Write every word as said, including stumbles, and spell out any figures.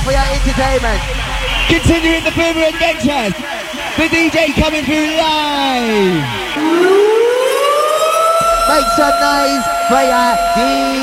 for your entertainment. Continuing the Boomer Adventures. The D J coming through live. Make some noise for your D J.